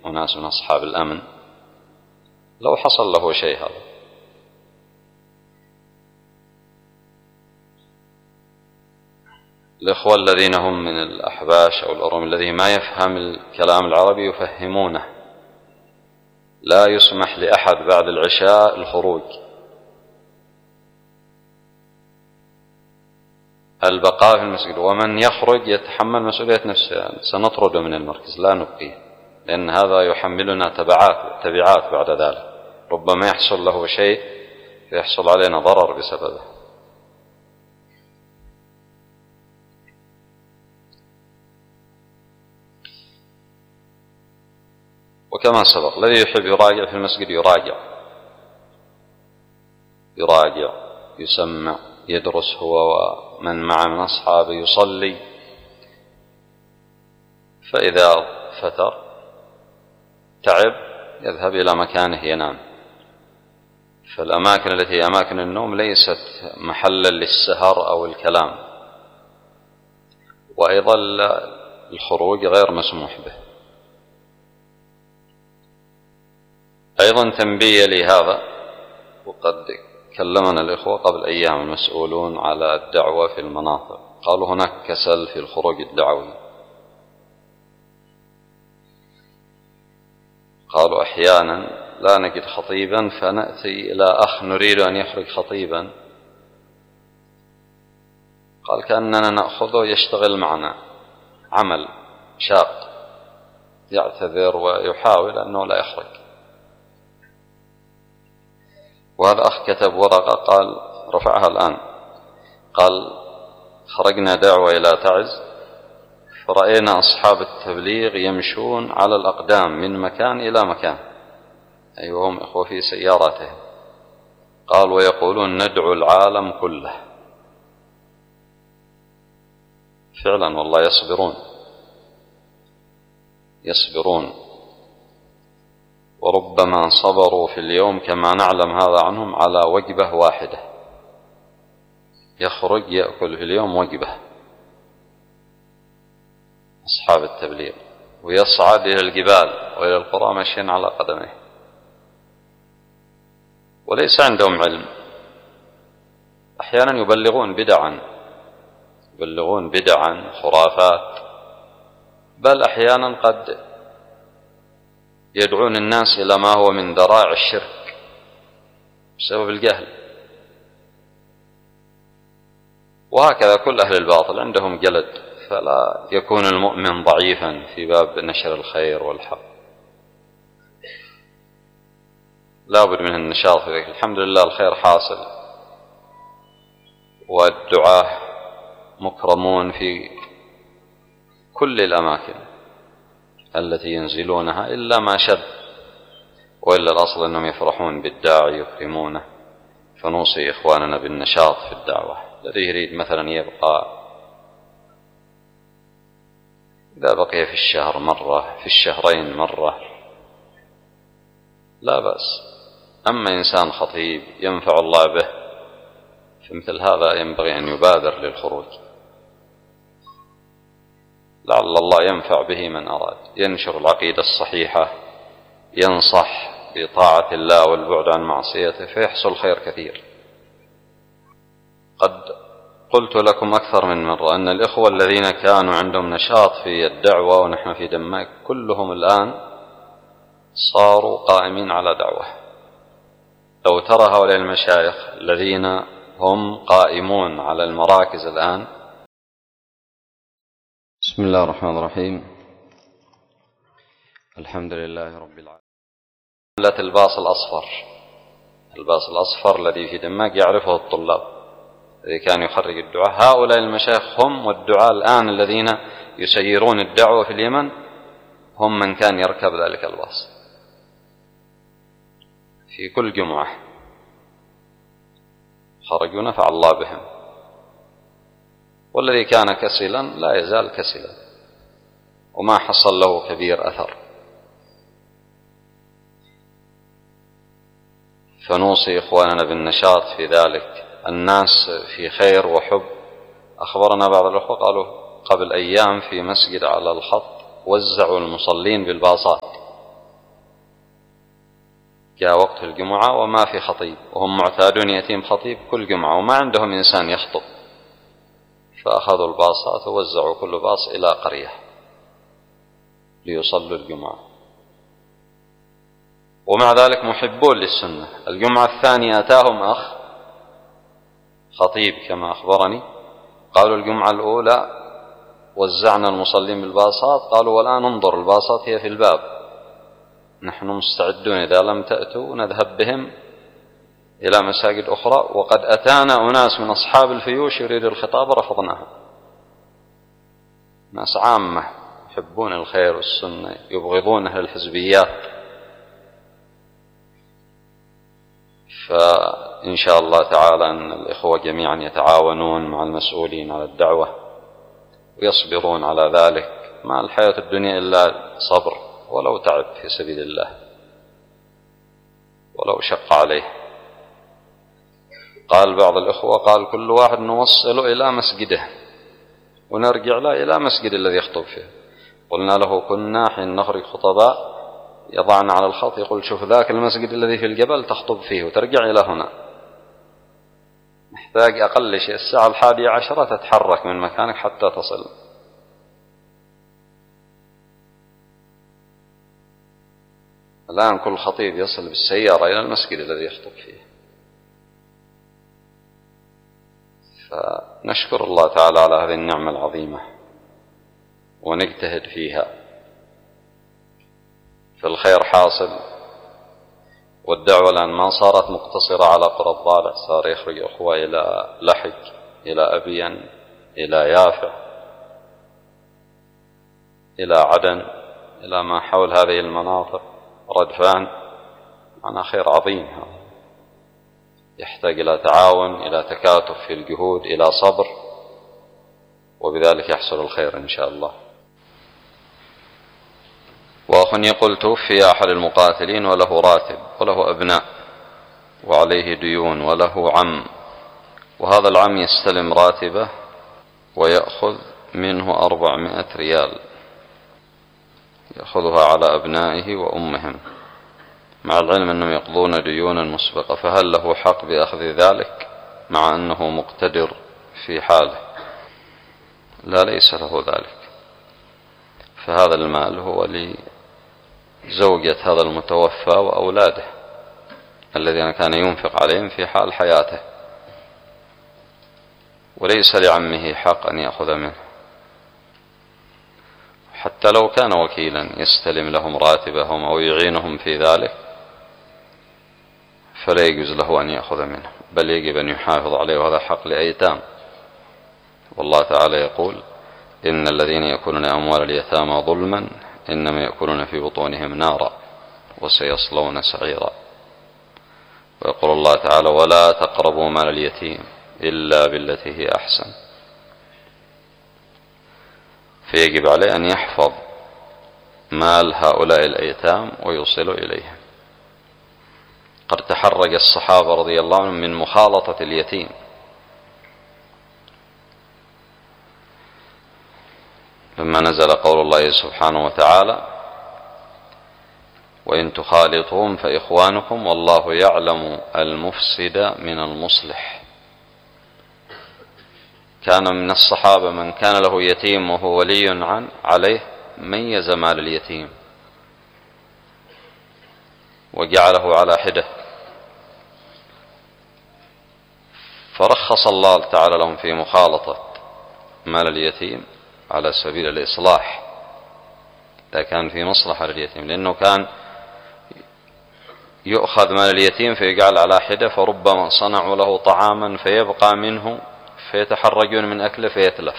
أناس من أصحاب الأمن لو حصل له شيء هذا. الإخوة الذين هم من الأحباش أو الأروم الذي ما يفهم الكلام العربي يفهمونه، لا يسمح لأحد بعد العشاء الخروج، البقاء في المسجد، ومن يخرج يتحمل مسؤولية نفسه، سنطرده من المركز لا نبقيه، لأن هذا يحملنا تبعات بعد ذلك، ربما يحصل له شيء فيحصل علينا ضرر بسببه. وكما سبق الذي يحب يراجع في المسجد يراجع يسمع يدرس هو ومن معه من أصحابه يصلي، فإذا فتر تعب يذهب إلى مكانه ينام. فالأماكن التي هي أماكن النوم ليست محلا للسهر أو الكلام، وأيضا الخروج غير مسموح به. أيضا تنبيه لهذا، وقد كلمنا الإخوة قبل أيام المسؤولون على الدعوة في المناطق، قالوا هناك كسل في الخروج الدعوي، قالوا أحيانا لا نجد خطيبا فنأتي إلى أخ نريد أن يخرج خطيبا، قال كأننا نأخذه يشتغل معنا عمل شاق، يعتذر ويحاول أنه لا يخرج. وهذا أخ كتب ورقة قال رفعها الآن، قال خرجنا دعوة إلى تعز فرأينا أصحاب التبليغ يمشون على الأقدام من مكان إلى مكان، أي وهم إخوة في سياراتهم، قال ويقولون ندعو العالم كله. فعلا والله يصبرون، وربما صبروا في اليوم كما نعلم هذا عنهم على وجبة واحدة، يخرج يأكل في اليوم وجبة أصحاب التبليغ، ويصعد إلى الجبال وإلى القرى ماشيا على قدمه، وليس عندهم علم. أحيانا يبلغون بدعا خرافات، بل أحيانا قد يدعون الناس إلى ما هو من ذرائع الشرك بسبب الجهل. وهكذا كل أهل الباطل عندهم جلد، فلا يكون المؤمن ضعيفا في باب نشر الخير والحق، لا بد من النشاط في ذلك. الحمد لله الخير حاصل، والدعاة مكرمون في كل الأماكن التي ينزلونها إلا ما شذ، وإلا الأصل أنهم يفرحون بالداعي يكرمونه. فنوصي إخواننا بالنشاط في الدعوة. الذي يريد مثلا يبقى إذا بقي في الشهر مرة، في الشهرين مرة، لا بأس. أما إنسان خطيب ينفع الله به فمثل هذا ينبغي أن يبادر للخروج، لعل الله ينفع به من أراد، ينشر العقيدة الصحيحة، ينصح بطاعة الله والبعد عن معصيته، فيحصل خير كثير. قد قلت لكم أكثر من مرة أن الإخوة الذين كانوا عندهم نشاط في الدعوة ونحن في دماغ كلهم الآن صاروا قائمين على دعوة. لو ترى هؤلاء المشايخ الذين هم قائمون على المراكز الآن. بسم الله الرحمن الرحيم، الحمد لله رب العالمين. الباص الأصفر الذي في دماغ يعرفه الطلاب الذي كان يخرج الدعاء، هؤلاء المشايخ هم والدعاء الآن الذين يسيرون الدعوة في اليمن هم من كان يركب ذلك الباص في كل جمعة، خرجوا نفع الله بهم. والذي كان كسلا لا يزال كسلا وما حصل له كبير أثر. فنوصي إخواننا بالنشاط في ذلك. الناس في خير وحب. أخبرنا بعض الأخوة قالوا قبل أيام في مسجد على الخط وزعوا المصلين بالباصات جاء وقت الجمعة وما في خطيب، وهم معتادون يأتيهم خطيب كل جمعة وما عندهم إنسان يخطب، فأخذوا الباصات ووزعوا كل باص إلى قرية ليصلوا الجمعة. ومع ذلك محبون للسنة. الجمعة الثانية أتاهم أخ خطيب كما أخبرني، قالوا الجمعة الأولى وزعنا المصلين بالباصات، قالوا والآن انظر الباصات هي في الباب، نحن مستعدون إذا لم تأتوا نذهب بهم إلى مساجد أخرى، وقد أتانا أناس من أصحاب الفيوش يريد الخطاب رفضناها. ناس عامة يحبون الخير والسنة، يبغضون أهل الحزبيات. فإن شاء الله تعالى أن الإخوة جميعا يتعاونون مع المسؤولين على الدعوة ويصبرون على ذلك. ما الحياة الدنيا إلا صبر، ولو تعب في سبيل الله ولو شق عليه. قال بعض الإخوة قال كل واحد نوصل إلى مسجده ونرجع له إلى مسجد الذي يخطب فيه. قلنا له كنا حين نخرج خطباء يضعنا على الخط يقول شوف ذاك المسجد الذي في الجبل تخطب فيه وترجع إلى هنا، محتاج أقل شيء الساعة 11 تتحرك من مكانك حتى تصل. الآن كل خطيب يصل بالسيارة إلى المسجد الذي يخطب فيه. فنشكر الله تعالى على هذه النعمة العظيمة ونجتهد فيها، فالخير حاصل. والدعوة الآن ما صارت مقتصرة على قرى الضالع، صار يخرج أخوة إلى لحج، إلى أبين، إلى يافع، إلى عدن، إلى ما حول هذه المناطق، ردفان. معنا خير عظيم يحتاج إلى تعاون، إلى تكاتف في الجهود، إلى صبر، وبذلك يحصل الخير إن شاء الله. وأخ يقول توفي أحد المقاتلين وله راتب وله أبناء وعليه ديون وله عم، وهذا العم يستلم راتبه ويأخذ منه 400 ريال يأخذها على أبنائه وأمهم، مع العلم أنهم يقضون ديونا مسبقة، فهل له حق بأخذ ذلك مع أنه مقتدر في حاله؟ لا، ليس له ذلك. فهذا المال هو لزوجة هذا المتوفى وأولاده الذين كان ينفق عليهم في حال حياته، وليس لعمه حق أن يأخذ منه، حتى لو كان وكيلا يستلم لهم راتبهم أو يعينهم في ذلك فلا يجوز له أن يأخذ منه، بل يجب أن يحافظ عليه، وهذا حق لأيتام. والله تعالى يقول إن الذين يأكلون أموال اليتامى ظلما إنما يأكلون في بطونهم نارا وسيصلون سعيرا. ويقول الله تعالى ولا تقربوا مال اليتيم إلا بالتي هي أحسن. فيجب عليه أن يحفظ مال هؤلاء الأيتام ويوصل إليهم. قد تحرج الصحابة رضي الله عنهم من مخالطة اليتيم، لما نزل قول الله سبحانه وتعالى وإن تخالطهم فإخوانكم والله يعلم المفسد من المصلح. كان من الصحابة من كان له يتيم وهو ولي عليه ميز مال اليتيم وجعله على حدة، فرخص الله تعالى لهم في مخالطة مال اليتيم على سبيل الإصلاح إذا كان في مصلحة لليتيم، لأنه كان يؤخذ مال اليتيم فيجعل على حدة، فربما صنعوا له طعاما فيبقى منه فيتحرجون من أكله فيتلف.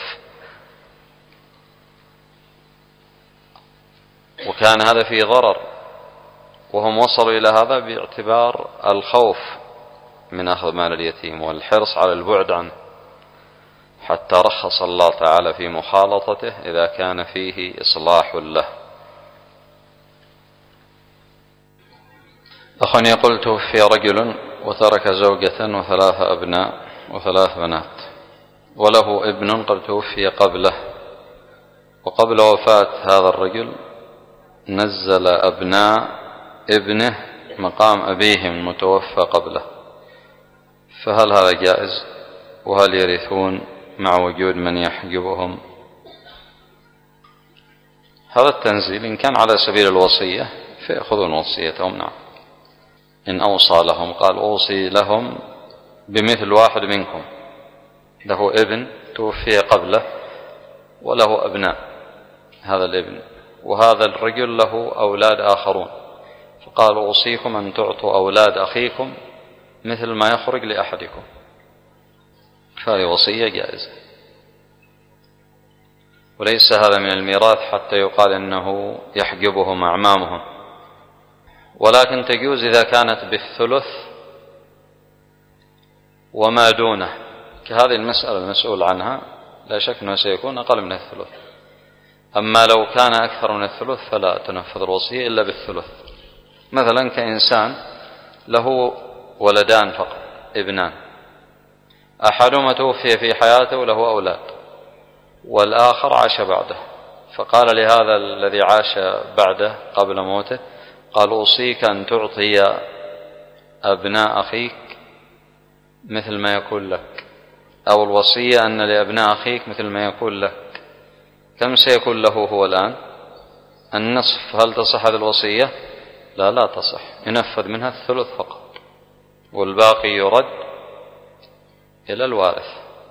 وكان هذا فيه ضرر، وهم وصلوا إلى هذا باعتبار الخوف من أخذ مال اليتيم والحرص على البعد عنه، حتى رخص الله تعالى في مخالطته إذا كان فيه إصلاح له. أخ يقول توفي رجل وترك زوجة و3 أبناء و3 بنات، وله ابن قد توفي قبله، وقبل وفاة هذا الرجل نزل أبناء ابنه مقام أبيهم المتوفى قبله، فهل هذا جائز؟ وهل يرثون مع وجود من يحجبهم؟ هذا التنزيل إن كان على سبيل الوصية فيأخذون وصيتهم، نعم. إن أوصى لهم قال أوصي لهم بمثل واحد منكم، له ابن توفي قبله وله أبناء، هذا الابن وهذا الرجل له أولاد آخرون، فقال أوصيكم أن تعطوا أولاد أخيكم مثل ما يخرج لأحدكم، فهذه وصية جائزة، وليس هذا من الميراث حتى يقال إنه يحجبهم أعمامهم، ولكن تجوز إذا كانت بالثلث وما دونه، كهذه المسألة المسؤول عنها لا شك أنه سيكون أقل من الثلث. أما لو كان أكثر من الثلث فلا تنفذ الوصية إلا بالثلث. مثلا كإنسان له ولدان فقط، ابنان، أحدهما توفي في حياته وله أولاد، والآخر عاش بعده، فقال لهذا الذي عاش بعده قبل موته قال أوصيك أن تعطي أبناء أخيك مثل ما يكون لك، أو الوصية أن لأبناء أخيك مثل ما يكون لك. كم سيكون له هو الآن؟ النصف. هل تصح هذه الوصية؟ لا تصح، ينفذ منها الثلث فقط، والباقي يرد إلى الوارث.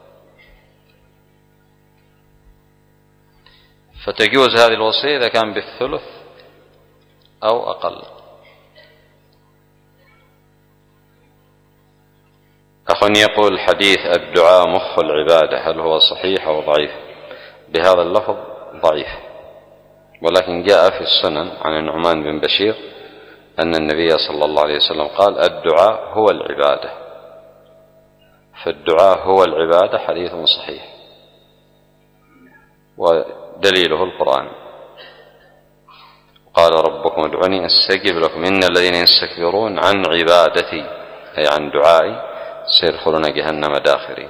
فتجوز هذه الوصية إذا كان بالثلث أو أقل. أخ يقول حديث الدعاء مخ العبادة هل هو صحيح أو ضعيف؟ بهذا اللفظ ضعيف، ولكن جاء في السنن عن النعمان بن بشير أن النبي صلى الله عليه وسلم قال الدعاء هو العبادة، فالدعاء هو العبادة حديث صحيح، ودليله القرآن. قال ربكم ادعوني أستجب لكم إن الذين يستكبرون عن عبادتي أي عن دعائي سيدخلون جهنم داخرين.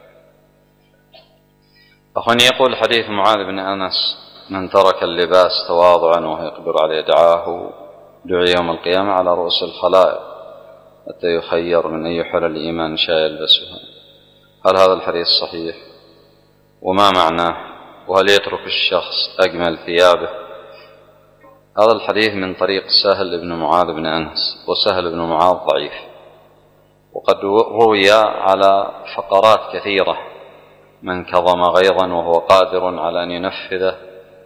أخواني يقول حديث معاذ بن أنس من ترك اللباس تواضعا وهو يقدر عليه دعي يوم القيامة على رؤوس الخلائق حتى يخير من أي حلل الإيمان شاء يلبسها. هل هذا الحديث صحيح؟ وما معناه؟ وهل يترك الشخص أجمل ثيابه؟ هذا الحديث من طريق سهل بن معاذ بن أنس، وسهل بن معاذ ضعيف، وقد روي على فقرات كثيرة من كظم غيظا وهو قادر على أن ينفذه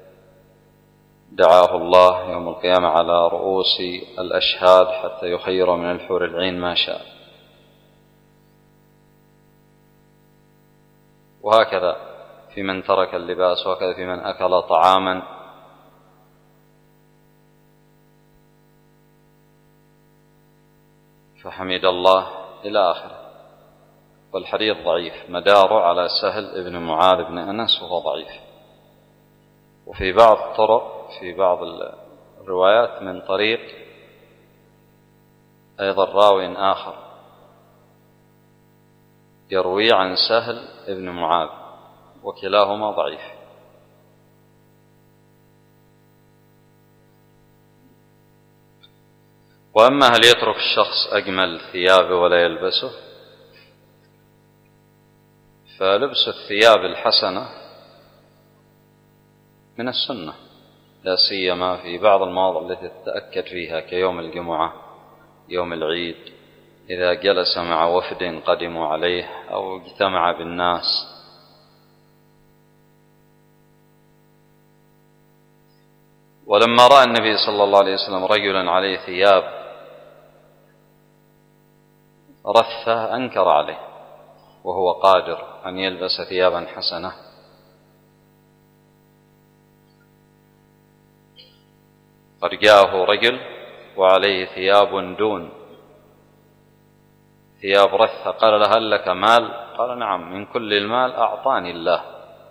دعاه الله يوم القيامة على رؤوس الأشهاد حتى يخير من الحور العين ما شاء. وهكذا في من ترك اللباس، وهكذا في من أكل طعاما فحمد الله إلى آخره. والحديث ضعيف مداره على سهل بن معاذ بن أنس وهو ضعيف. وفي بعض الطرق في بعض الروايات من طريق أيضا راوي آخر يروي عن سهل بن معاذ، وكلاهما ضعيف. وأما هل يترك الشخص أجمل ثيابه ولا يلبسه؟ فلبس الثياب الحسنة من السنة، لا سيما في بعض المواضع التي تتأكد فيها كيوم الجمعة، يوم العيد، إذا جلس مع وفد قدموا عليه أو اجتمع بالناس. ولما رأى النبي صلى الله عليه وسلم رجلا عليه ثياب رثة أنكر عليه وهو قادر أن يلبس ثيابا حسنة. قد جاءه رجل وعليه ثياب دون ثياب رثة، قال له هل لك مال؟ قال نعم، من كل المال أعطاني الله.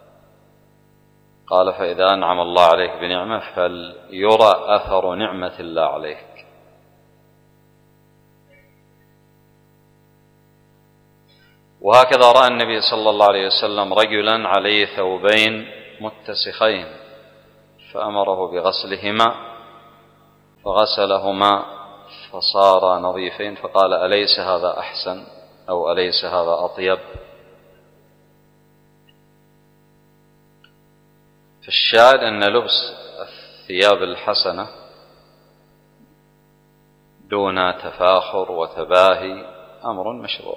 قال فإذا أنعم الله عليك بنعمة فليرى أثر نعمة الله عليك. وهكذا رأى النبي صلى الله عليه وسلم رجلا عليه ثوبين متسخين فأمره بغسلهما، فغسلهما فصار نظيفين، فقال: أليس هذا أحسن أو أليس هذا أطيب؟ فالشاهد أن لبس الثياب الحسنة دون تفاخر وتباهي أمر مشروع.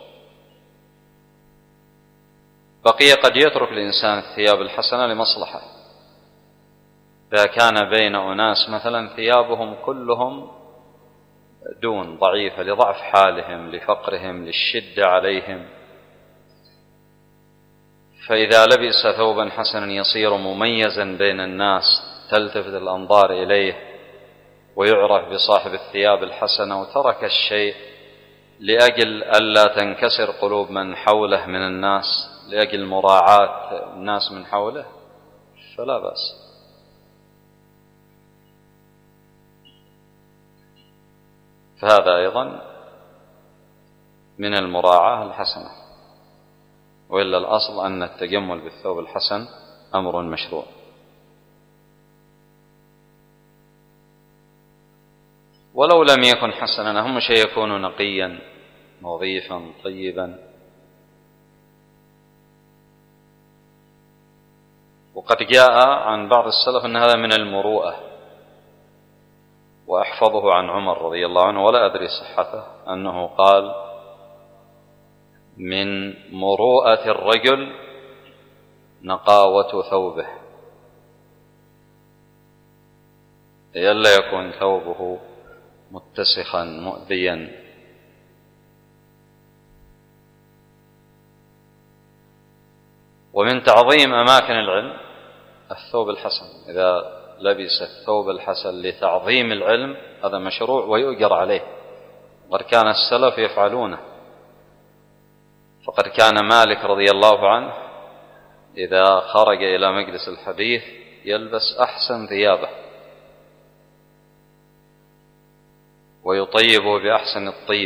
بقي قد يترك الإنسان الثياب الحسنة لمصلحة، إذا كان بين أناس مثلا ثيابهم كلهم دون ضعيفة لضعف حالهم، لفقرهم، للشدة عليهم، فإذا لبس ثوبا حسنا يصير مميزا بين الناس، تلتفت الأنظار إليه ويعرف بصاحب الثياب الحسنة، وترك الشيء لأجل ألا تنكسر قلوب من حوله من الناس، لأجل مراعاة الناس من حوله، فلا بأس. فهذا أيضا من المراعاة الحسنة، وإلا الأصل أن التجمل بالثوب الحسن أمر مشروع. ولو لم يكن حسنا، أهم شيء يكون نقيا نظيفا طيبا. وقد جاء عن بعض السلف أن هذا من المروءة، وأحفظه عن عمر رضي الله عنه ولا أدري صحته، أنه قال: من مروءة الرجل نقاوة ثوبه، لئلا يكون ثوبه متسخا مؤذيا. ومن تعظيم أماكن العلم الثوب الحسن، إذا لبس الثوب الحسن لتعظيم العلم هذا مشروع ويؤجر عليه، وقد كان السلف يفعلونه. فقد كان مالك رضي الله عنه إذا خرج إلى مجلس الحديث يلبس أحسن ثيابه ويطيبه بأحسن الطيب،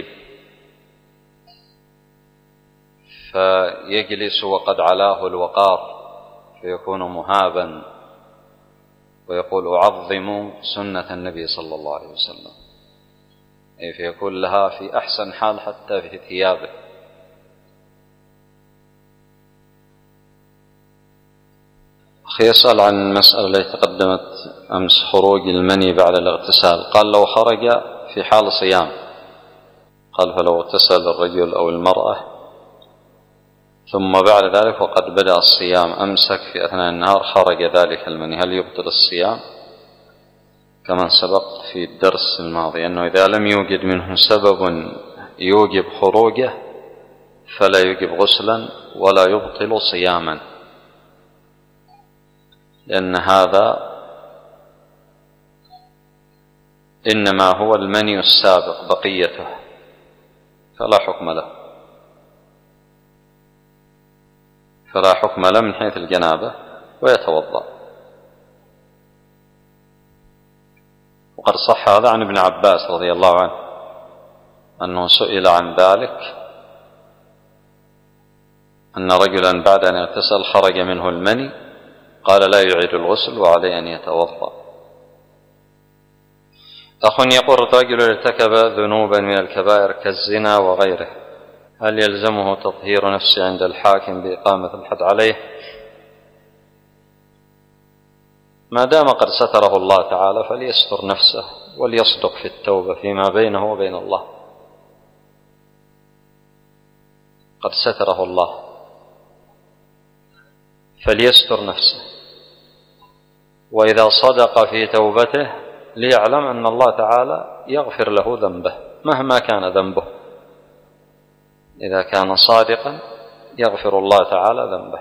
فيجلس وقد علاه الوقار فيكون مهابا، ويقول: أعظم سنة النبي صلى الله عليه وسلم، أي فيكون لها في أحسن حال حتى في ثيابه. أخي يسأل عن المسألة التي تقدمت أمس، خروج المني بعد الاغتسال. قال: لو خرج في حال صيام، قال: فلو اغتسل الرجل أو المرأة ثم بعد ذلك وقد بدأ الصيام أمسك في أثناء النهار، خرج ذلك المني، هل يبطل الصيام؟ كما سبق في الدرس الماضي أنه إذا لم يوجد منه سبب يوجب خروجه فلا يوجب غسلا ولا يبطل صياما، لأن هذا إنما هو المني السابق بقيته، فلا حكم له، فلا حكم له من حيث الجنابة، ويتوضأ. وقد صح هذا عن ابن عباس رضي الله عنه أنه سئل عن ذلك، أن رجلا بعد أن اغتسل خرج منه المني، قال: لا يعيد الغسل وعليه أن يتوضأ. أخ يقول: رجل ارتكب ذنوبا من الكبائر كالزنا وغيره، هل يلزمه تطهير نفسه عند الحاكم بإقامة الحد عليه؟ ما دام قد ستره الله تعالى فليستر نفسه وليصدق في التوبة فيما بينه وبين الله، قد ستره الله فليستر نفسه، وإذا صدق في توبته ليعلم أن الله تعالى يغفر له ذنبه مهما كان ذنبه، إذا كان صادقا يغفر الله تعالى ذنبه.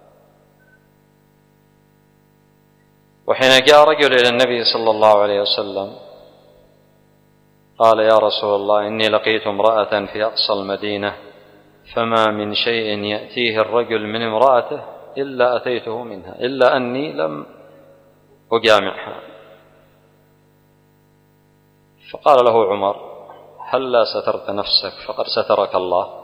وحين جاء رجل إلى النبي صلى الله عليه وسلم قال: يا رسول الله، إني لقيت امرأة في أقصى المدينة، فما من شيء يأتيه الرجل من امرأته إلا أتيته منها، إلا أني لم أجامعها. فقال له عمر: هلا سترت نفسك فقد سترك الله.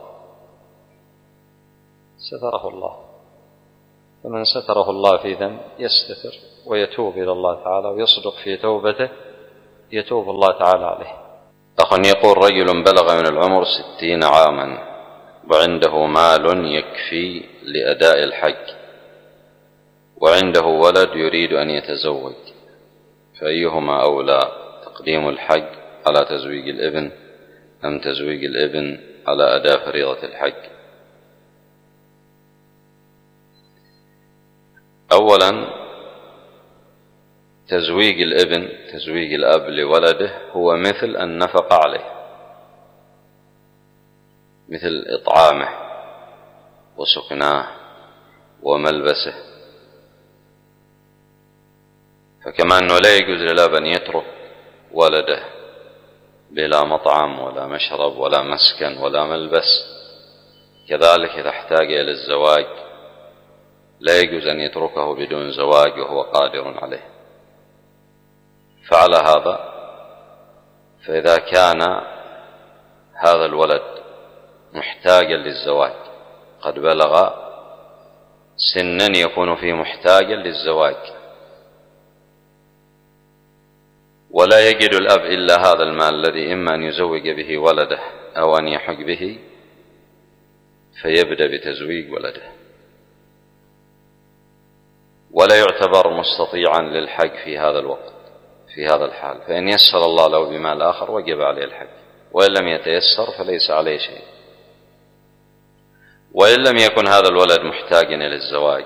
ستره الله، فمن ستره الله في ذنب يستتر ويتوب إلى الله تعالى ويصدق في توبته، يتوب الله تعالى عليه. أخ يقول: رجل بلغ من العمر 60 عاما وعنده مال يكفي لأداء الحج، وعنده ولد يريد أن يتزوج، فأيهما أولى، تقديم الحج على تزويج الابن أم تزويج الابن على أداء فريضة الحج؟ أولا، تزويج الابن، تزويج الأب لولده، هو مثل النفقة عليه، مثل إطعامه وسكناه وملبسه. فكما أنه لا يجوز للأب أن يترك ولده بلا مطعم ولا مشرب ولا مسكن ولا ملبس، كذلك إذا احتاج إلى الزواج لا يجوز أن يتركه بدون زواج وهو قادر عليه. فعلى هذا، فإذا كان هذا الولد محتاجا للزواج، قد بلغ سنا يكون فيه محتاجا للزواج، ولا يجد الأب إلا هذا المال الذي إما أن يزوج به ولده أو أن يحج به، فيبدأ بتزويج ولده، ولا يعتبر مستطيعا للحج في هذا الوقت، في هذا الحال. فإن يسر الله له بمال آخر وجب عليه الحج، وإن لم يتيسر فليس عليه شيء. وإن لم يكن هذا الولد محتاجا إلى الزواج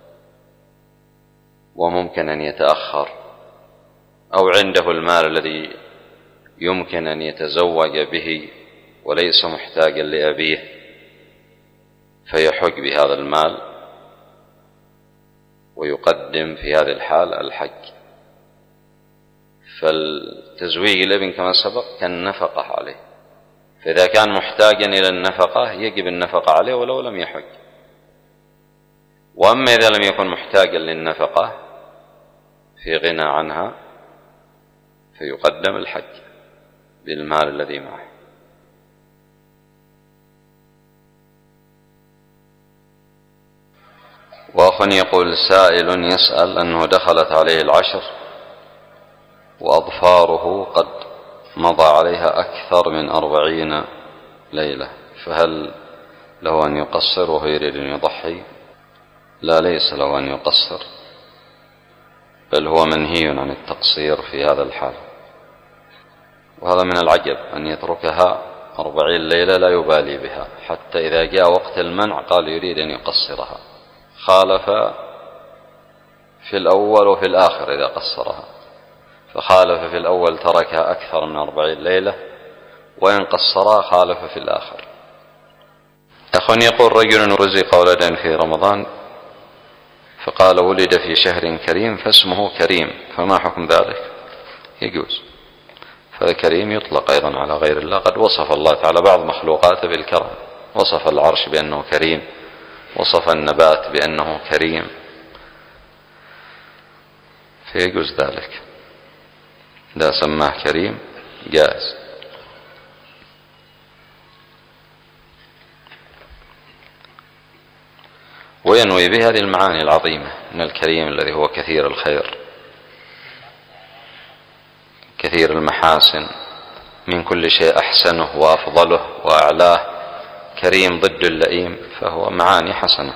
وممكن أن يتأخر، أو عنده المال الذي يمكن أن يتزوج به وليس محتاجا لأبيه، فيحج بهذا المال ويقدم في هذه الحال الحج. فالتزويج الابن كما سبق كالنفقة عليه، فإذا كان محتاجا إلى النفقة يجب النفقة عليه ولو لم يحج. وأما إذا لم يكن محتاجا للنفقة في غنى عنها، فيقدم الحج بالمال الذي معه. وأخ يقول سائل يسأل أنه دخلت عليه العشر وأظفاره قد مضى عليها أكثر من 40 ليلة، فهل له أن يقصر وهو يريد أن يضحي؟ لا، ليس له أن يقصر، بل هو منهي عن التقصير في هذا الحال. وهذا من العجب أن يتركها 40 ليلة لا يبالي بها، حتى إذا جاء وقت المنع قال يريد أن يقصرها، خالف في الأول وفي الآخر إذا قصرها، فخالف في الأول تركها أكثر من 40 ليلة، وإن قصرها خالف في الآخر. أخ يقول رجل رزق ولدا في رمضان فقال ولد في شهر كريم فاسمه كريم، فما حكم ذلك؟ يجوز، فالكريم يطلق أيضا على غير الله. قد وصف الله تعالى بعض مخلوقاته بالكرم، وصف العرش بأنه كريم، وصف النبات بأنه كريم، فيجوز ذلك. إذا سماه كريم جائز. وينوي بهذه المعاني العظيمة من الكريم الذي هو كثير الخير، كثير المحاسن، من كل شيء أحسنه وأفضله وأعلاه، كريم ضد اللئيم، فهو معاني حسنة.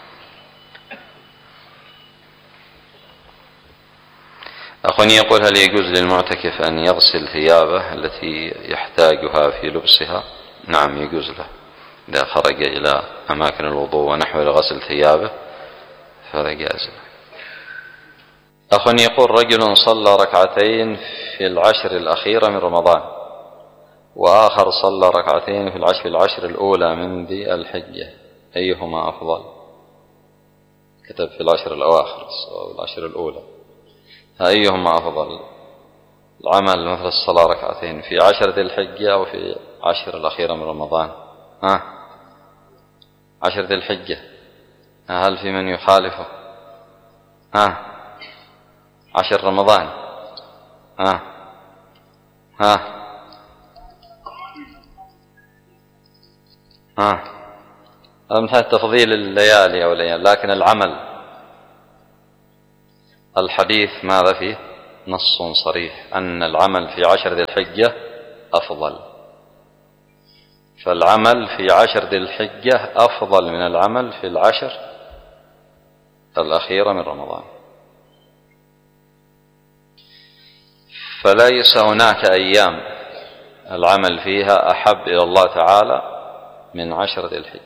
أخ يقول هل يجوز للمعتكف أن يغسل ثيابه التي يحتاجها في لبسها؟ نعم، يجوز له إذا خرج إلى أماكن الوضوء ونحو لغسل ثيابه، فهذا جائز. أخ يقول رجل صلى ركعتين في العشر الأخيرة من رمضان، وآخر صلى ركعتين في العشر الأولى من ذي الحجة، أيهما أفضل؟ كتب في العشر الأواخر أو العشر الأولى، أيهما أفضل العمل مثل الصلاة ركعتين في 10 ذي الحجة أو في 10 الأخيرة من رمضان؟ 10 ذي الحجة، هل في من يخالفه؟ 10 رمضان، هذا من حيث تفضيل الليالي أو الليالي، لكن العمل الحديث ماذا فيه؟ نص صريح أن العمل في 10 ذي الحجة أفضل، فالعمل في 10 ذي الحجة أفضل من العمل في 10 الأخيرة من رمضان. فليس هناك أيام العمل فيها أحب إلى الله تعالى من 10 ذي الحجة.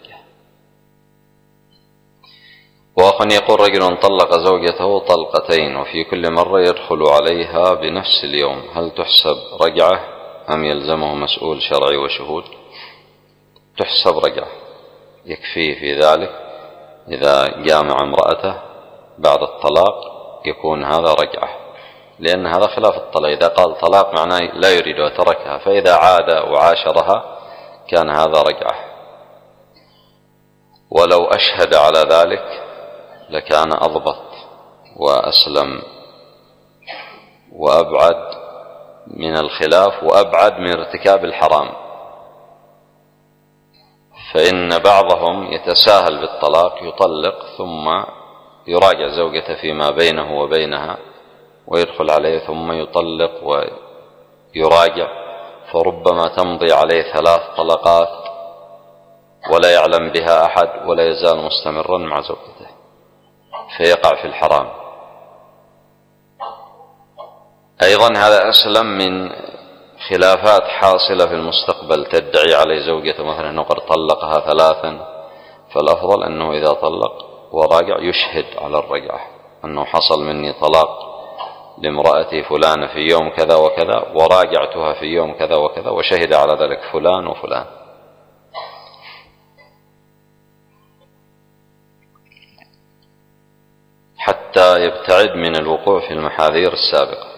وأخ يقول: رجل طلق زوجته طلقتين وفي كل مرة يدخل عليها بنفس اليوم، هل تحسب رجعة أم يلزمه مسؤول شرعي وشهود؟ تحسب رجعة، يكفيه في ذلك إذا جامع امرأته بعد الطلاق يكون هذا رجعة، لأن هذا خلاف الطلاق. إذا قال طلاق معناه لا يريد وتركها، فإذا عاد وعاشرها كان هذا رجعة. ولو أشهد على ذلك لكان أضبط وأسلم وأبعد من الخلاف وأبعد من ارتكاب الحرام. فإن بعضهم يتساهل بالطلاق، يطلق ثم يراجع زوجته فيما بينه وبينها ويدخل عليه ثم يطلق ويراجع، فربما تمضي عليه 3 طلقات ولا يعلم بها أحد ولا يزال مستمرا مع زوجته، فيقع في الحرام. أيضا هذا أسلم من خلافات حاصلة في المستقبل تدعي عليه زوجته مثلا أنه قد طلقها 3، فالأفضل أنه إذا طلق وراجع يشهد على الرجعة أنه حصل مني طلاق لامرأتي فلانة في يوم كذا وكذا وراجعتها في يوم كذا وكذا وشهد على ذلك فلان وفلان. حتى يبتعد من الوقوع في المحاذير السابقة.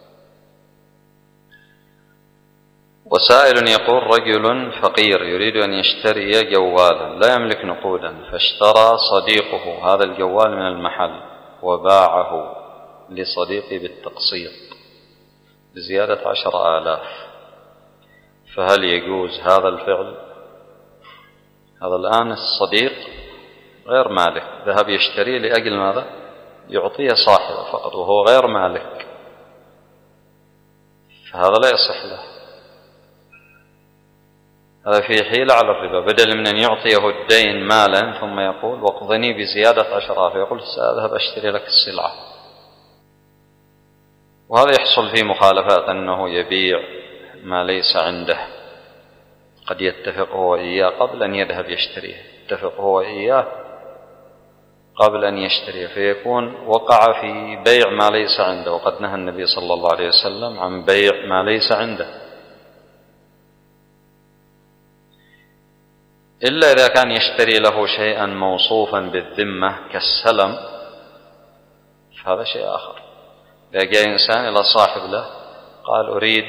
وسائل يقول: رجل فقير يريد أن يشتري جوالا لا يملك نقودا، فاشترى صديقه هذا الجوال من المحل وباعه لصديقه بالتقسيط بزيادة 10,000، فهل يجوز هذا الفعل؟ هذا الآن الصديق غير مالك، ذهب يشتري لأجل ماذا؟ يعطيه صاحبه فقط وهو غير مالك، فهذا لا يصح له. هذا في حيلة على الربا، بدل من أن يعطيه الدين مالا ثم يقول: واقضني بزيادة 10,000، فيقول: سأذهب أشتري لك السلعة. وهذا يحصل فيه مخالفات، أنه يبيع ما ليس عنده. قد يتفق هو إياه قبل أن يذهب يشتريه، يتفق هو إياه قبل أن يشتريه، فيكون وقع في بيع ما ليس عنده. وقد نهى النبي صلى الله عليه وسلم عن بيع ما ليس عنده، إلا إذا كان يشتري له شيئا موصوفا بالذمة كالسلم، فهذا شيء آخر. إذا جاء إنسان إلى صاحب له قال: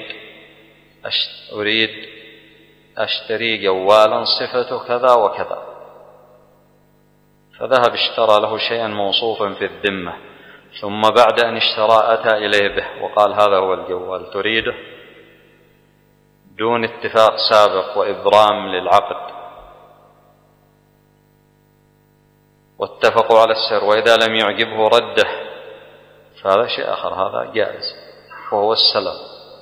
أريد أشتري جوالا صفته كذا وكذا، فذهب اشترى له شيئا موصوفا في الذمة، ثم بعد أن اشترى أتى إليه به وقال: هذا هو الجوال تريده، دون اتفاق سابق وإبرام للعقد، واتفقوا على السعر، وإذا لم يعجبه رده، فهذا شيء آخر، هذا جائز وهو السلم.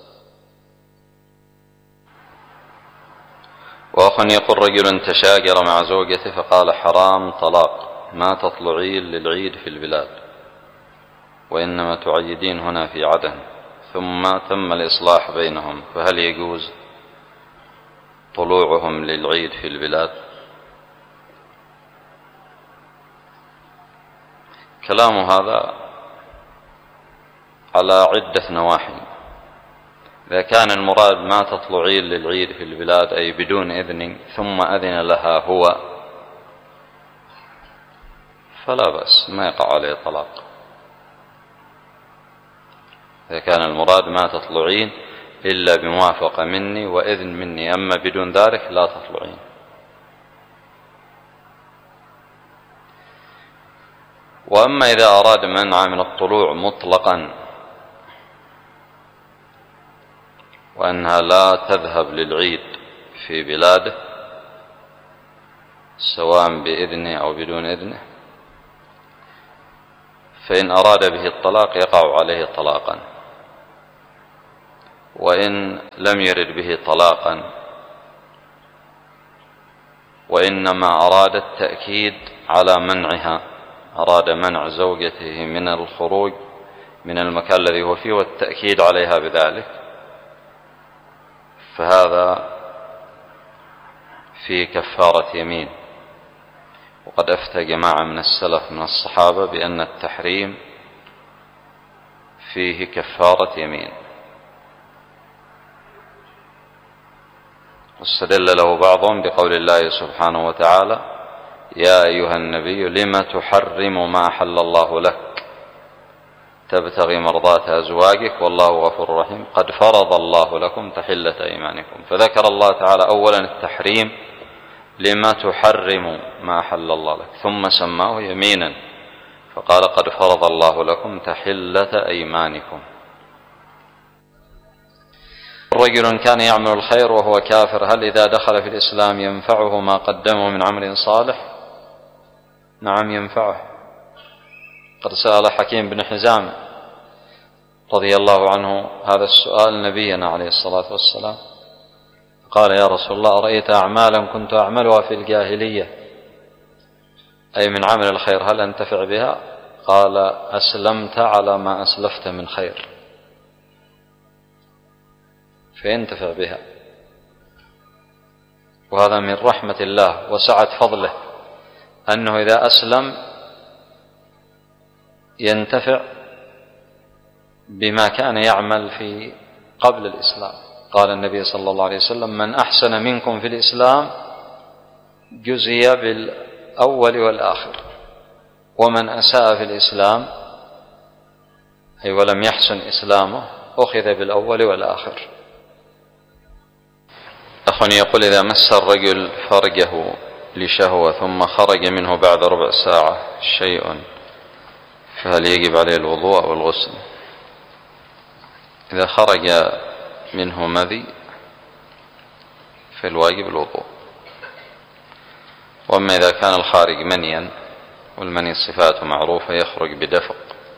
وأخ يقول: رجل تشاجر مع زوجته فقال: حرام طلاق، ما تطلعين للعيد في البلاد وإنما تعيدين هنا في عدن، ثم تم الإصلاح بينهم، فهل يجوز طلوعهم للعيد في البلاد؟ كلام هذا على عدة نواحي. إذا كان المراد ما تطلعين للعيد في البلاد أي بدون إذن ثم أذن لها هو، فلا بأس، ما يقع عليه طلاق. إذا كان المراد ما تطلعين إلا بموافقة مني وإذن مني، أما بدون ذلك لا تطلعين. وأما إذا أراد منع من الطلوع مطلقا وأنها لا تذهب للعيد في بلاده سواء بإذنه أو بدون إذنه، فإن أراد به الطلاق يقع عليه طلاقا. وإن لم يرد به طلاقا، وإنما أراد التأكيد على منعها، أراد منع زوجته من الخروج من المكان الذي هو فيه والتأكيد عليها بذلك، فهذا في كفارة يمين. وقد أفتى جماعة من السلف من الصحابة بأن التحريم فيه كفارة يمين، واستدل له بعضهم بقول الله سبحانه وتعالى: يا أيها النبي لم تحرم ما أحل الله لك تبتغي مرضات أزواجك والله غفور رحيم قد فرض الله لكم تحلة أيمانكم. فذكر الله تعالى أولا التحريم لما تحرم ما أحل الله لك، ثم سماه يمينا فقال قد فرض الله لكم تحلة أيمانكم. رجل كان يعمل الخير وهو كافر، هل إذا دخل في الإسلام ينفعه ما قدمه من عمل صالح؟ نعم ينفعه. قد سأل حكيم بن حزام رضي الله عنه هذا السؤال نبينا عليه الصلاة والسلام، قال: يا رسول الله، أرأيت أعمالا كنت أعملها في الجاهلية، أي من عمل الخير، هل أنتفع بها؟ قال: أسلمت على ما أسلفت من خير، فينتفع بها. وهذا من رحمة الله وسعة فضله أنه إذا أسلم ينتفع بما كان يعمل في قبل الإسلام. قال النبي صلى الله عليه وسلم: من أحسن منكم في الإسلام جزي بالأول والآخر، ومن أساء في الإسلام أي ولم يحسن إسلامه أخذ بالأول والآخر. أخ يقول: إذا مس الرجل فرجه لشهوة ثم خرج منه بعد ربع ساعة شيء، فهل يجب عليه الوضوء أو الغسل؟ إذا خرج منه مذي فالواجب الوضوء. وأما إذا كان الخارج منيا، والمني صفاته معروفة، يخرج بدفق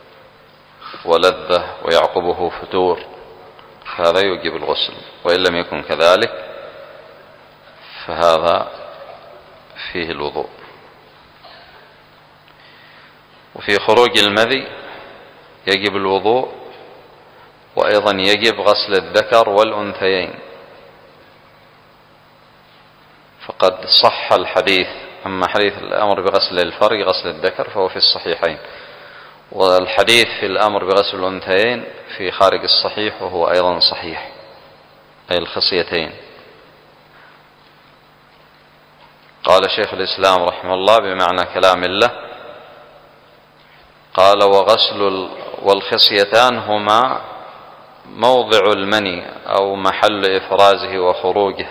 ولذة ويعقبه فتور، فهذا يوجب الغسل. وإن لم يكن كذلك فهذا فيه الوضوء. وفي خروج المذي يجب الوضوء، وأيضا يجب غسل الذكر والأنثيين، فقد صح الحديث. أما حديث الأمر بغسل الفرج غسل الذكر فهو في الصحيحين، والحديث في الأمر بغسل الأنثيين في خارج الصحيح وهو أيضا صحيح، أي الخصيتين. قال شيخ الإسلام رحمه الله بمعنى كلام الله، قال: وغسل والخصيتان هما موضع المني أو محل إفرازه وخروجه،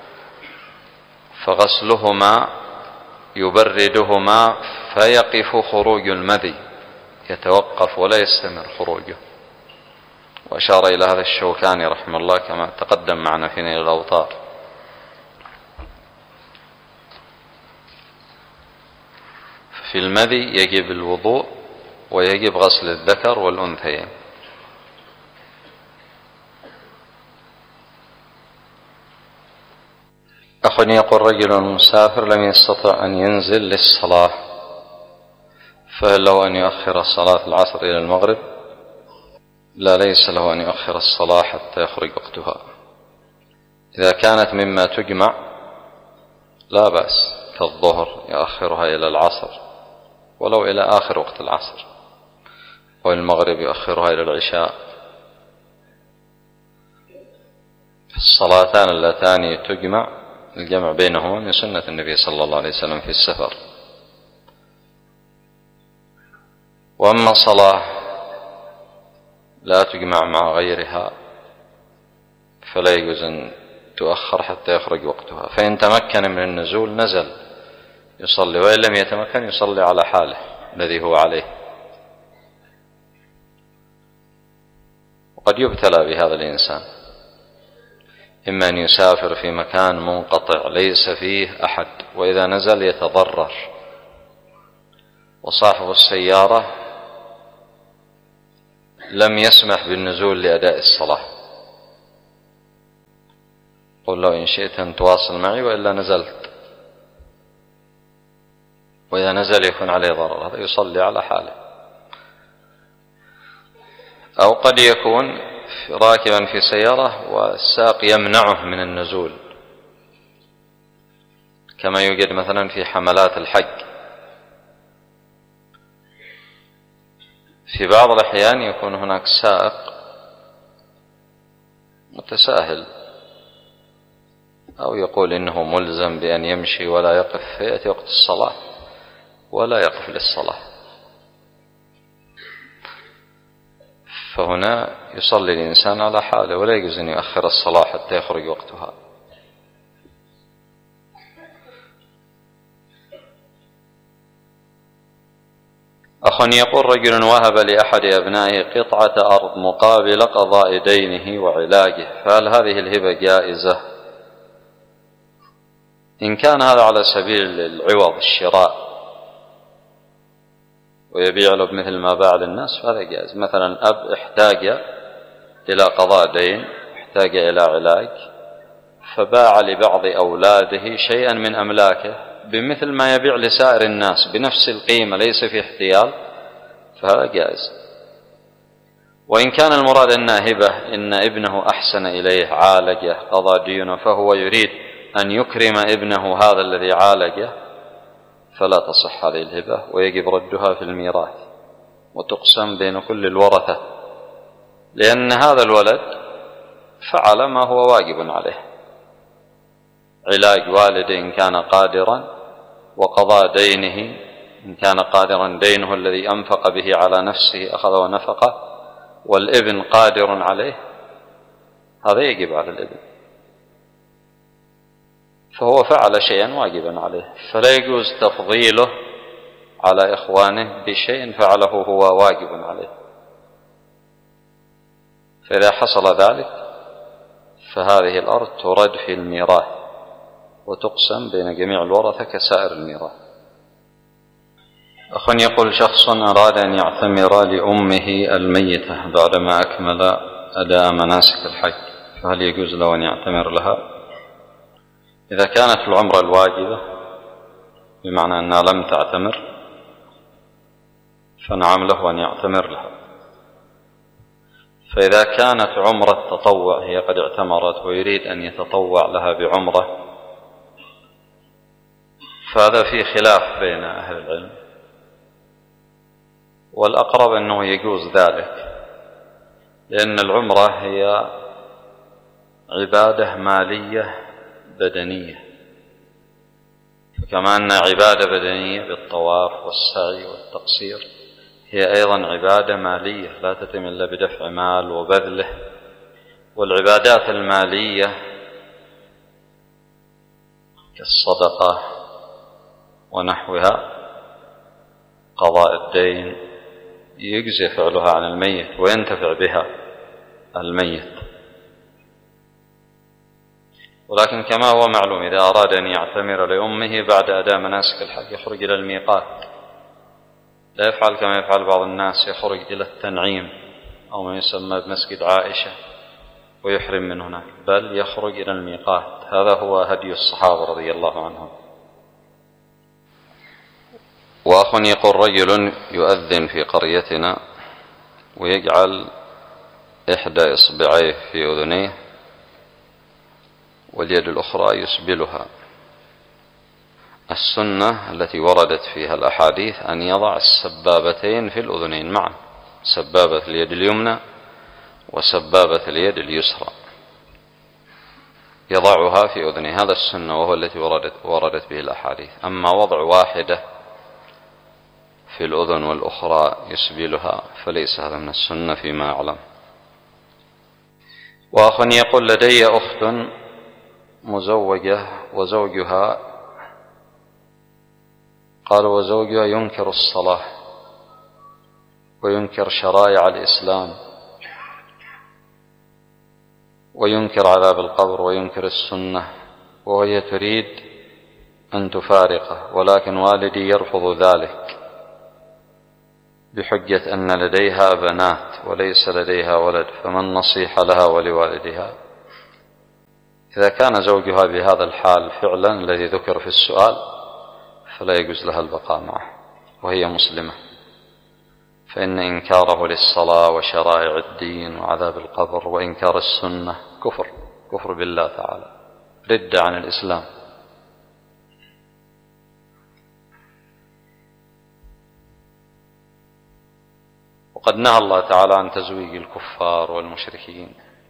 فغسلهما يبردهما فيقف خروج المذي، يتوقف ولا يستمر خروجه. وأشار إلى هذا الشوكاني رحمه الله كما تقدم معنا في نيل الأوطار. في المذي يجب الوضوء ويجب غسل الذكر والأنثيين. أخ يقول: رجل مسافر لم يستطع أن ينزل للصلاة، فهل له أن يؤخر صلاة العصر إلى المغرب؟ لا، ليس له أن يؤخر الصلاة حتى يخرج وقتها. إذا كانت مما تجمع لا بأس، كالظهر يؤخرها إلى العصر ولو إلى آخر وقت العصر، والمغرب يؤخرها إلى العشاء. الصلاتان اللتان تجمع الجمع بينهما من سنة النبي صلى الله عليه وسلم في السفر. وأما صلاة لا تجمع مع غيرها فلا يجوز أن تؤخر حتى يخرج وقتها، فإن تمكن من النزول نزل يصلي، وإن لم يتمكن يصلي على حاله الذي هو عليه. وقد يبتلى بهذا الإنسان، إما أن يسافر في مكان منقطع ليس فيه أحد، وإذا نزل يتضرر، وصاحب السيارة لم يسمح بالنزول لأداء الصلاة، قل له إن شئت أن تواصل معي وإلا نزلت، وإذا نزل يكون عليه ضرر، هذا يصلي على حاله. أو قد يكون راكبا في سيارة والسائق يمنعه من النزول، كما يوجد مثلا في حملات الحج. في بعض الأحيان يكون هناك سائق متساهل أو يقول إنه ملزم بأن يمشي ولا يقف، فيأتي وقت الصلاة ولا يقف للصلاة، فهنا يصلي الإنسان على حاله ولا يجوز أن يؤخر الصلاة حتى يخرج وقتها. أخ يقول رجل وهب لأحد أبنائه قطعة أرض مقابل قضاء دينه وعلاجه، فهل هذه الهبة جائزة؟ إن كان هذا على سبيل العوض، الشراء، ويبيع له بمثل ما باع للناس، فهذا جائز. مثلا أب احتاج إلى قضاء دين، احتاج إلى علاج، فباع لبعض أولاده شيئا من أملاكه بمثل ما يبيع لسائر الناس بنفس القيمة، ليس في احتيال، فهذا جائز. وإن كان المراد أنها هبة، إن ابنه أحسن إليه، عالجه، قضى دينه، فهو يريد أن يكرم ابنه هذا الذي عالجه، فلا تصح هذه الهبة، ويجب ردها في الميراث وتقسم بين كل الورثة، لأن هذا الولد فعل ما هو واجب عليه، علاج والده إن كان قادرا، وقضاء دينه إن كان قادرا، دينه الذي أنفق به على نفسه أخذ ونفقه، والابن قادر عليه، هذا يجب على الابن، فهو فعل شيئا واجبا عليه، فلا يجوز تفضيله على إخوانه بشيء فعله هو واجب عليه. فإذا حصل ذلك فهذه الأرض ترد في الميراث وتقسم بين جميع الورثة كسائر الميراث. أخ يقول شخص أراد أن يعتمر لأمه الميتة بعدما أكمل أداء مناسك الحج، فهل يجوز له أن يعتمر لها؟ إذا كانت العمرة الواجبة بمعنى أنها لم تعتمر، فنعم له أن يعتمر لها. فإذا كانت عمرة تطوع، هي قد اعتمرت ويريد أن يتطوع لها بعمرة، فهذا في خلاف بين أهل العلم، والأقرب أنه يجوز ذلك، لأن العمرة هي عبادة مالية بدنية، فكما أن عبادة بدنية بالطواف والسعي والتقصير، هي أيضا عبادة مالية لا تتم إلا بدفع مال وبذله. والعبادات المالية كالصدقة ونحوها، قضاء الدين، يجزي فعلها عن الميت وينتفع بها الميت. ولكن كما هو معلوم، إذا أراد أن يعتمر لأمه بعد أداء مناسك الحج يخرج إلى الميقات، لا يفعل كما يفعل بعض الناس، يخرج إلى التنعيم أو ما يسمى بمسجد عائشة ويحرم من هناك، بل يخرج إلى الميقات. هذا هو هدي الصحابة رضي الله عنهم. وأخ يقول رجل يؤذن في قريتنا ويجعل إحدى إصبعيه في أذنيه واليد الأخرى يسبلها. السنة التي وردت فيها الأحاديث أن يضع السبابتين في الأذنين معا، سبابة اليد اليمنى وسبابة اليد اليسرى، يضعها في أذنيه، هذا السنة وهو التي وردت به الأحاديث. أما وضع واحدة في الأذن والأخرى يسبلها فليس هذا من السنة فيما أعلم. وأخ يقول لدي أخت مزوجة وزوجها ينكر الصلاة وينكر شرائع الإسلام وينكر عذاب القبر وينكر السنة، وهي تريد أن تفارقه، ولكن والدي يرفض ذلك بحجة أن لديها بنات وليس لديها ولد، فما النصيحة لها ولوالدها؟ إذا كان زوجها بهذا الحال فعلا الذي ذكر في السؤال فلا يجوز لها البقاء معه وهي مسلمة، فإن إنكاره للصلاة وشرائع الدين وعذاب القبر وإنكار السنة كفر بالله تعالى، ردة عن الإسلام. وقد نهى الله تعالى عن تزويج الكفار والمشركين،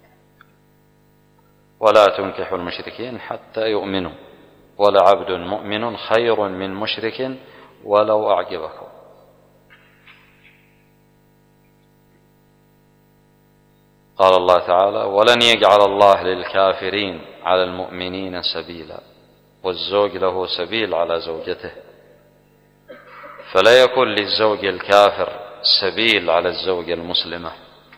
ولا تنكحوا المشركين حتى يؤمنوا، ولعبد مؤمن خير من مشرك ولو أعجبكم. قال الله تعالى: ولن يجعل الله للكافرين على المؤمنين سبيلا. والزوج له سبيل على زوجته، فلا يكون للزوج الكافر سبيل على الزوجة المسلمة.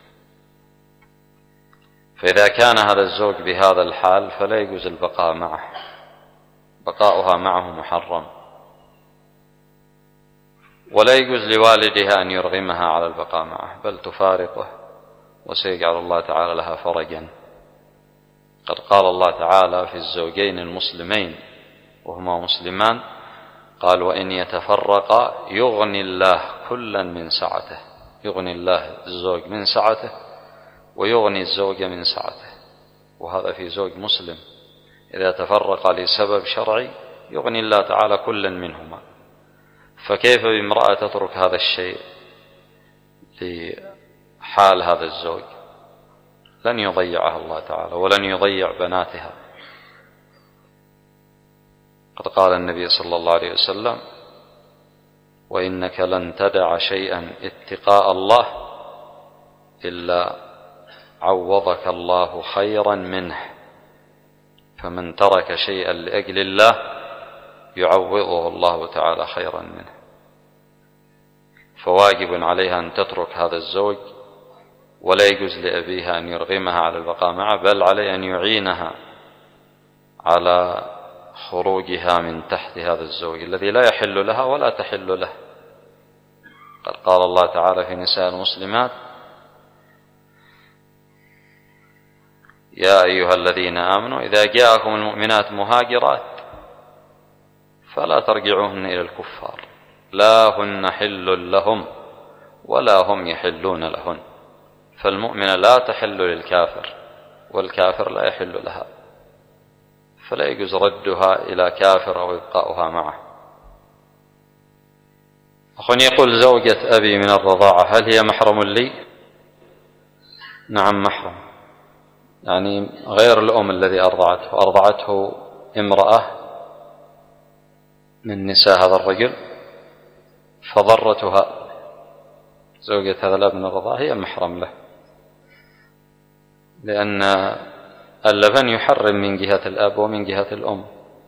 فإذا كان هذا الزوج بهذا الحال فلا يجوز البقاء معه، بقاؤها معه محرم، ولا يجوز لوالدها أن يرغمها على البقاء معه، بل تفارقه وسيجعل الله تعالى لها فرجا. قد قال الله تعالى في الزوجين المسلمين وهما مسلمان، قال: وإن يتفرقا يغني الله كلا من سعته. يغني الله الزوج من سعته ويغني الزوجة من سعته، وهذا في زوج مسلم. إذا تفرق لسبب شرعي يغني الله تعالى كلا منهما، فكيف بامرأة تترك هذا الشيء لحال هذا الزوج؟ لن يضيعها الله تعالى ولن يضيع بناتها. قد قال النبي صلى الله عليه وسلم: وإنك لن تدع شيئا اتقاء الله إلا عوضك الله خيرا منه، فمن ترك شيئا لأجل الله يعوضه الله تعالى خيرا منه. فواجب عليها أن تترك هذا الزوج، ولا يجوز لأبيها أن يرغمها على البقاء معه، بل عليه أن يعينها على خروجها من تحت هذا الزوج الذي لا يحل لها ولا تحل له. قد قال الله تعالى في نساء المسلمات: يا أيها الذين آمنوا إذا جاءكم المؤمنات مهاجرات فلا ترجعوهن إلى الكفار، لا هن حل لهم ولا هم يحلون لهن. فالمؤمنة لا تحل للكافر والكافر لا يحل لها، فلا يجوز ردها إلى كافر أو إبقاؤها معه. أخواني، يقول: زوجة أبي من الرضاعة هل هي محرم لي؟ نعم محرم، يعني غير الأم الذي أرضعته امرأة من نساء هذا الرجل، فضرتها زوجة هذا الأب من الرضاعة هي محرم له، لأن اللبن يحرم من جهة الأب ومن جهة الأم.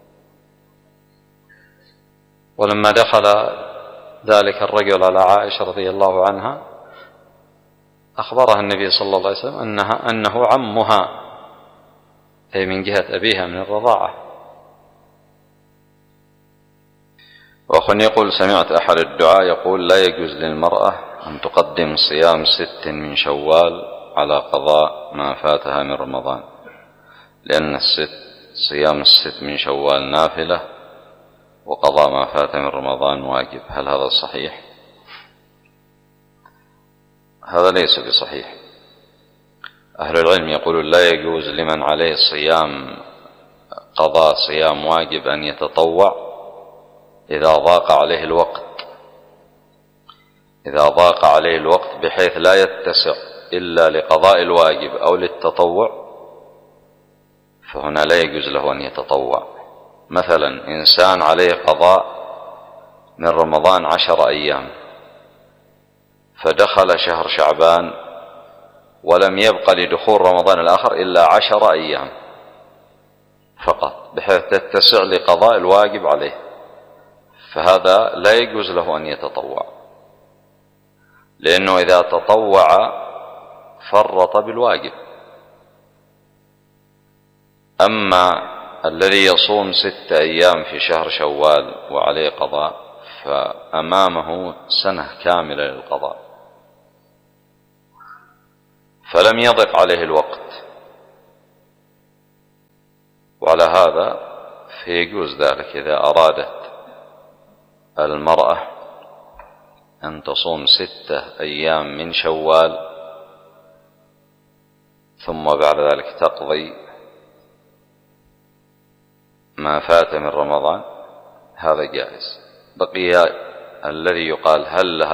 ولما دخل ذلك الرجل على عائشة رضي الله عنها أخبرها النبي صلى الله عليه وسلم أنه عمها، أي من جهة أبيها من الرضاعة. وأخواني، يقول: سمعت أحد الدعاء يقول: لا يجوز للمرأة أن تقدم صيام 6 من شوال على قضاء ما فاتها من رمضان، لأن صيام 6 من شوال نافلة وقضاء ما فات من رمضان واجب. هل هذا صحيح؟ هذا ليس بصحيح. أهل العلم يقولون لا يجوز لمن عليه صيام قضاء صيام واجب أن يتطوع إذا ضاق عليه الوقت، إذا ضاق عليه الوقت بحيث لا يتسع إلا لقضاء الواجب أو للتطوع، فهنا لا يجوز له أن يتطوع. مثلا إنسان عليه قضاء من رمضان 10 أيام، فدخل شهر شعبان ولم يبق لدخول رمضان الآخر إلا 10 أيام فقط، بحيث تتسع لقضاء الواجب عليه، فهذا لا يجوز له أن يتطوع، لأنه إذا تطوع فرط بالواجب. أما الذي يصوم 6 أيام في شهر شوال وعليه قضاء فأمامه سنة كاملة للقضاء، فلم يضق عليه الوقت. وعلى هذا فيجوز ذلك إذا أرادت المرأة أن تصوم 6 أيام من شوال ثم بعد ذلك تقضي ما فات من رمضان، هذا جائز. بقي الذي يقال هل لها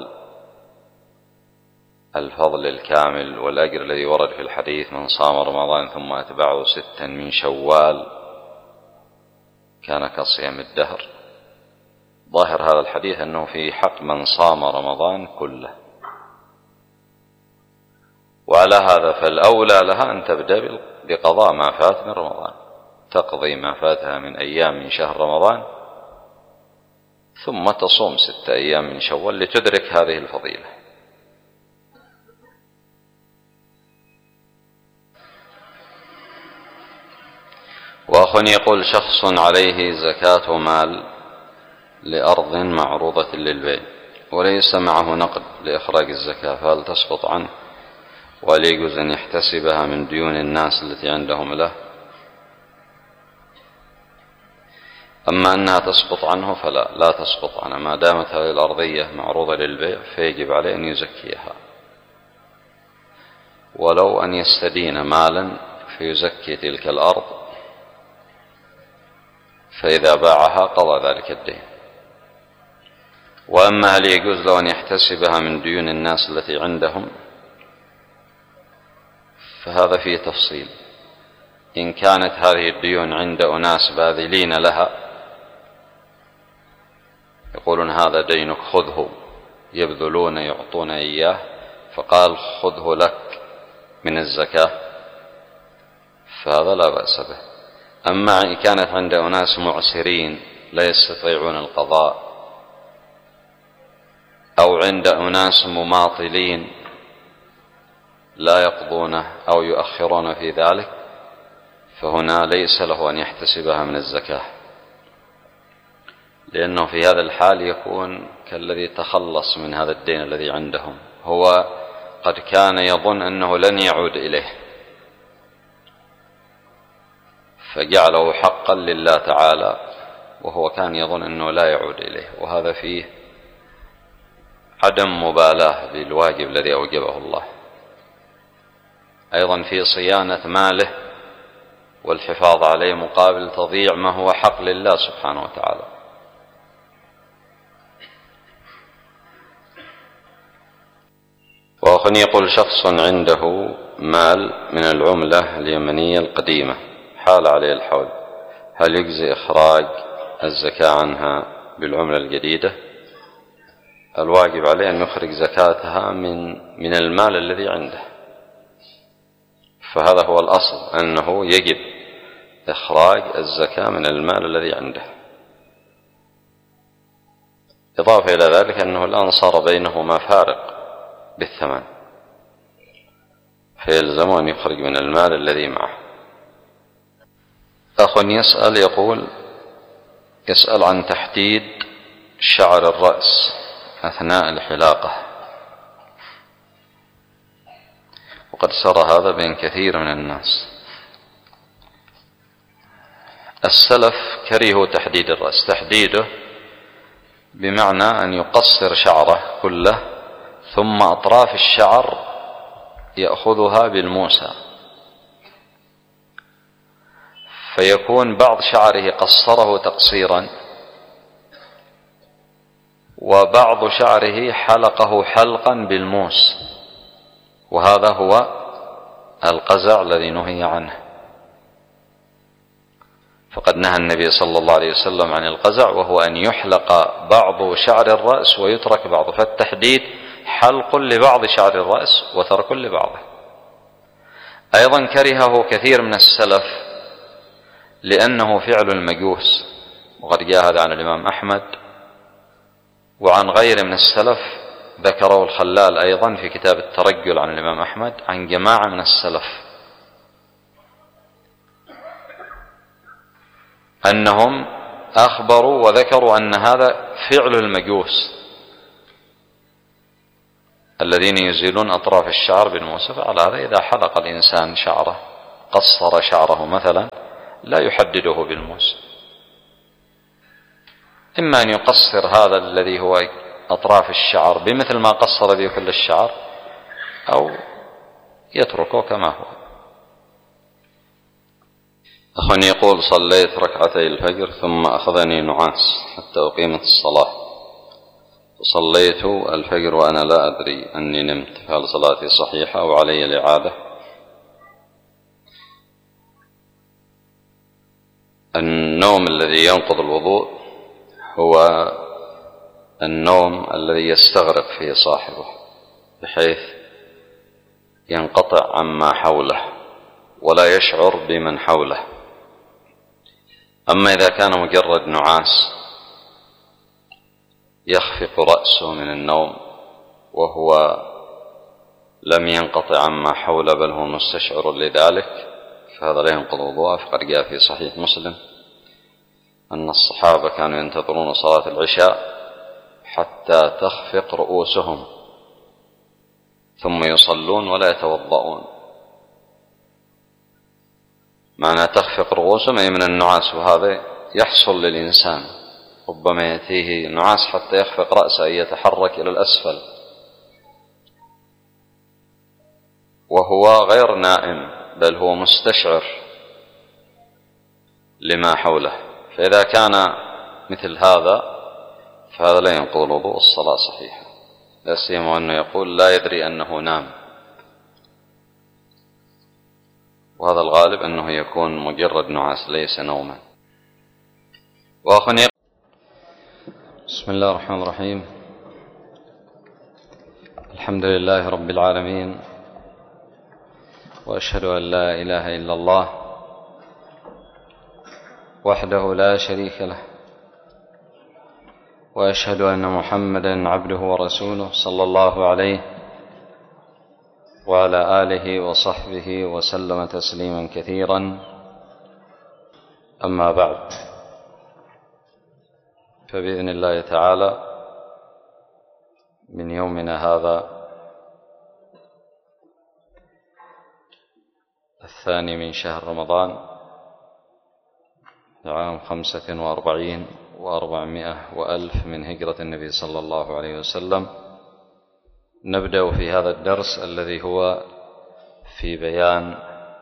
الفضل الكامل والأجر الذي ورد في الحديث: من صام رمضان ثم أتبعه 6 من شوال كان كصيام الدهر. ظاهر هذا الحديث أنه في حق من صام رمضان كله، وعلى هذا فالأولى لها أن تبدأ بقضاء ما فات من رمضان، تقضي ما فاتها من أيام من شهر رمضان ثم تصوم 6 أيام من شوال لتدرك هذه الفضيلة. وأخ يقول: شخص عليه زكاة مال لأرض معروضة للبيع وليس معه نقد لإخراج الزكاة، فهل تسقط عنه؟ وهل يجوز أن يحتسبها من ديون الناس التي عندهم له؟ أما أنها تسقط عنه لا تسقط عنه، ما دامت هذه الأرضية معروضة للبيع فيجب عليه أن يزكيها، ولو أن يستدين مالا فيزكي تلك الأرض، فإذا باعها قضى ذلك الدين. وأما هل يجوز له أن يحتسبها من ديون الناس التي عندهم، فهذا فيه تفصيل. إن كانت هذه الديون عند أناس باذلين لها يقولون هذا دينك خذه، يبذلون يعطون إياه، فقال خذه لك من الزكاة، فهذا لا بأس به. أما إن كانت عند أناس معسرين لا يستطيعون القضاء، أو عند أناس مماطلين لا يقضونه أو يؤخرون في ذلك، فهنا ليس له أن يحتسبها من الزكاة، لأنه في هذا الحال يكون كالذي تخلص من هذا الدين الذي عندهم، هو قد كان يظن أنه لن يعود إليه فجعله حقا لله تعالى، وهو كان يظن أنه لا يعود إليه، وهذا فيه عدم مبالاة بالواجب الذي أوجبه الله. أيضا في صيانة ماله والحفاظ عليه مقابل تضييع ما هو حق لله سبحانه وتعالى. وأخ يقول: شخص عنده مال من العملة اليمنية القديمة حال عليه الحول، هل يجزي إخراج الزكاة عنها بالعملة الجديدة؟ الواجب عليه أن يخرج زكاتها من المال الذي عنده، فهذا هو الأصل، أنه يجب إخراج الزكاة من المال الذي عنده. إضافة إلى ذلك أنه الآن صار بينهما فارق بالثمن، فيلزم أن يخرج من المال الذي معه. أخ يسأل عن تحديد شعر الرأس أثناء الحلاقة، وقد سرى هذا بين كثير من الناس. السلف كرهوا تحديد الرأس، تحديده بمعنى أن يقصر شعره كله ثم أطراف الشعر يأخذها بالموسى، فيكون بعض شعره قصره تقصيرا، وبعض شعره حلقه حلقا بالموس، وهذا هو القزع الذي نهي عنه. فقد نهى النبي صلى الله عليه وسلم عن القزع، وهو أن يحلق بعض شعر الرأس ويترك بعضه، فالتحديد حلق لبعض شعر الرأس وترك لبعضه. أيضا كرهه كثير من السلف لأنه فعل المجوس، وقد جاء هذا عن الإمام أحمد وعن غير من السلف، ذكره الخلال أيضا في كتاب الترجل عن الإمام أحمد عن جماعة من السلف أنهم أخبروا وذكروا أن هذا فعل المجوس الذين يزيلون أطراف الشعر بالموسى. على هذا إذا حلق الإنسان شعره، قصر شعره مثلا لا يحدده بالموسم، إما أن يقصر هذا الذي هو أطراف الشعر بمثل ما قصر به كل الشعر، أو يتركه كما هو. أخ يقول: صليت ركعتي الفجر ثم أخذني نعاس حتى أقيمت الصلاة، وصليت الفجر وأنا لا أدري أني نمت، فهل صلاتي صحيحة أو علي الإعادة؟ النوم الذي ينقض الوضوء هو النوم الذي يستغرق فيه صاحبه بحيث ينقطع عما حوله ولا يشعر بمن حوله. أما إذا كان مجرد نعاس يخفق رأسه من النوم وهو لم ينقطع عما حوله بل هو مستشعر لذلك، فهذا لا ينقض وضوءه. فقد جاء في صحيح مسلم أن الصحابة كانوا ينتظرون صلاة العشاء حتى تخفق رؤوسهم ثم يصلون ولا يتوضؤون. معنى تخفق رؤوسهم أي من النعاس، وهذا يحصل للإنسان، ربما يأتيه نعاس حتى يخفق رأسه أي يتحرك إلى الأسفل وهو غير نائم بل هو مستشعر لما حوله. فإذا كان مثل هذا فهذا لا ينقض الوضوء، الصلاة صحيحة، لا سيما أنه يقول لا يدري أنه نام، وهذا الغالب أنه يكون مجرد نعاس ليس نوما. بسم الله الرحمن الرحيم. الحمد لله رب العالمين، وأشهد أن لا إله إلا الله وحده لا شريك له، وأشهد أن محمدا عبده ورسوله صلى الله عليه وعلى آله وصحبه وسلم تسليما كثيرا. أما بعد، فبإذن الله تعالى من يومنا هذا 2 من شهر رمضان عام 45 و400 وألف من هجرة النبي صلى الله عليه وسلم، نبدأ في هذا الدرس الذي هو في بيان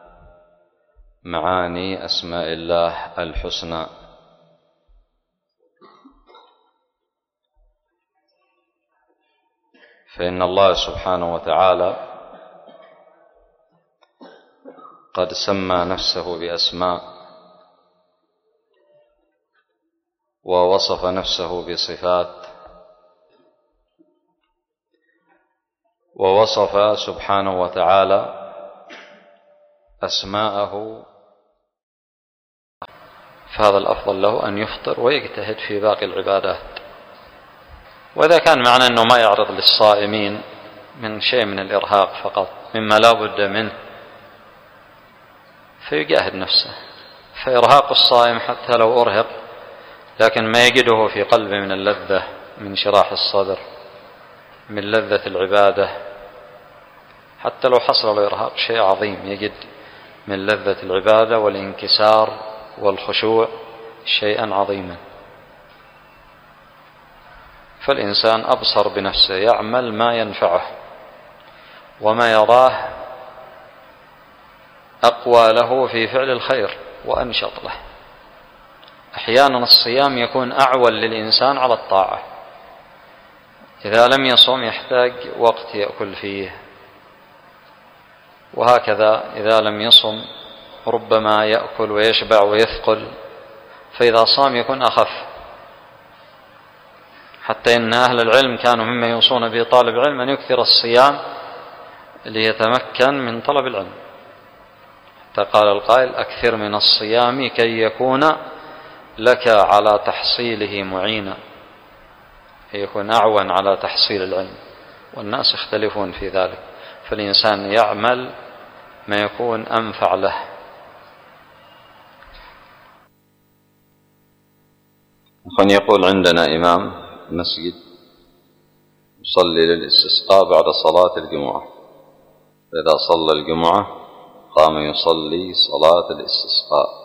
معاني أسماء الله الحسنى. فإن الله سبحانه وتعالى قد سمى نفسه بأسماء ووصف نفسه بصفات، ووصف سبحانه وتعالى أسماءه، فهذا الأفضل له أن يفطر ويجتهد في باقي العبادات. وإذا كان معنى أنه ما يعرض للصائمين من شيء من الإرهاق فقط مما لا بد منه فيجاهد نفسه، فإرهاق الصائم حتى لو أرهق لكن ما يجده في قلبه من اللذة، من شراح الصدر، من لذة العبادة، حتى لو حصل له إرهاق شيء عظيم يجد من لذة العبادة والانكسار والخشوع شيئا عظيما. فالإنسان أبصر بنفسه، يعمل ما ينفعه وما يراه أقوى له في فعل الخير وأنشط له. أحيانا الصيام يكون أعول للإنسان على الطاعة، إذا لم يصوم يحتاج وقت يأكل فيه، وهكذا إذا لم يصم ربما يأكل ويشبع ويثقل، فإذا صام يكون أخف. حتى إن أهل العلم كانوا مما يوصون به طالب علم أن يكثر الصيام ليتمكن من طلب العلم، حتى قال القائل: أكثر من الصيام كي يكون لك على تحصيله معينا، يكون أعون على تحصيل العلم، والناس يختلفون في ذلك، فالإنسان يعمل ما يكون أنفع له. أخوان يقول: عندنا إمام مسجد يصلي للاستسقاء بعد صلاة الجمعة، فإذا صلى الجمعة قام يصلي صلاة الاستسقاء،